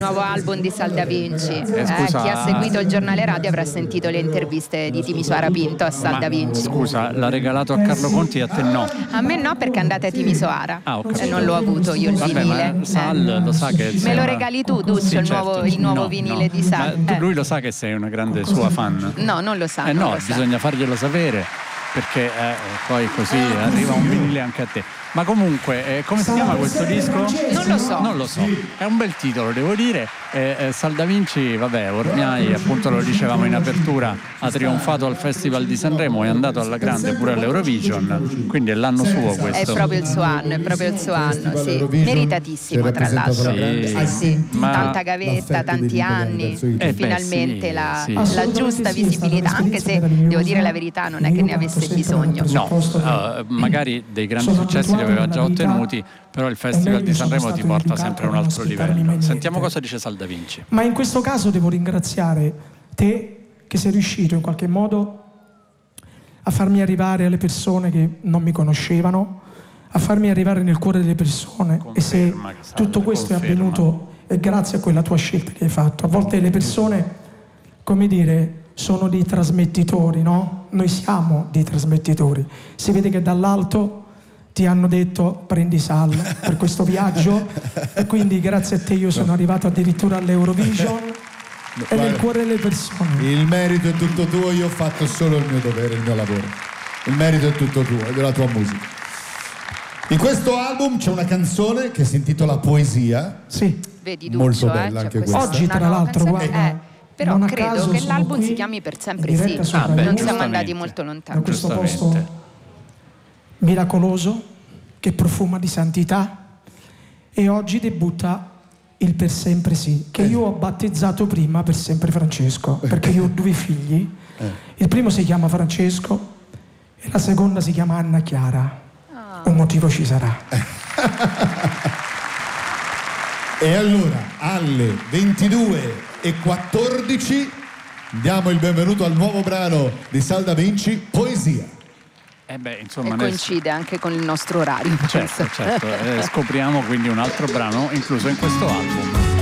Nuovo album di Sal Da Vinci. Scusa, chi ha seguito il giornale radio avrà sentito le interviste di Timisoara Pinto a Sal Da Vinci. Scusa, l'ha regalato a Carlo Conti e a te no? A me no, perché andate a Timisoara e non l'ho avuto io il vinile. Ma Sal lo sa che me lo regali tu, Duccio, sì, il nuovo vinile di Sal. Ma lui lo sa che sei una grande sua fan? No, non lo sa. No, bisogna farglielo sapere, perché poi così arriva un vinile anche a te. Ma comunque, come si chiama questo disco? Non lo so. È un bel titolo, devo dire. Sal Da Vinci, vabbè, ormai appunto lo dicevamo in apertura, ha trionfato al Festival di Sanremo, è andato alla grande pure all'Eurovision, quindi è l'anno suo questo. È proprio il suo anno, sì. Meritatissimo, tra l'altro. Sì. Tanta gavetta, tanti anni, e finalmente la giusta visibilità, anche se devo dire la verità, non è che ne avesse bisogno. No, magari dei grandi successi li aveva già ottenuti, però il Festival di Sanremo ti porta sempre a un altro livello. Sentiamo cosa dice Sal Da Vinci. Ma in questo caso devo ringraziare te, che sei riuscito in qualche modo a farmi arrivare alle persone che non mi conoscevano, a farmi arrivare nel cuore delle persone. E se tutto questo è avvenuto è grazie a quella tua scelta che hai fatto. A volte le persone, come dire, sono dei trasmettitori, no? Noi siamo dei trasmettitori. Si vede che dall'alto ti hanno detto prendi Sal per questo viaggio, e quindi grazie a te io sono arrivato addirittura all'Eurovision e nel cuore delle persone. Il merito è tutto tuo, io ho fatto solo il mio dovere, il mio lavoro. Il merito è tutto tuo, è della tua musica. In questo album c'è una canzone che si intitola Poesia. Sì. Vedi, Duccio, molto bella anche questa. Oggi tra l'altro, guarda, però credo che l'album si chiami Per Sempre Sì. Non siamo andati molto lontano. Da questo posto miracoloso che profuma di santità, e oggi debutta il Per Sempre Sì, che io ho battezzato prima Per Sempre Francesco, perché io ho due figli. Il primo si chiama Francesco e la seconda si chiama Anna Chiara. Un motivo ci sarà. E allora alle 22:14 diamo il benvenuto al nuovo brano di Sal Da Vinci, Poesia. Insomma, e coincide anche con il nostro orario. Certo. Scopriamo quindi un altro brano incluso in questo album.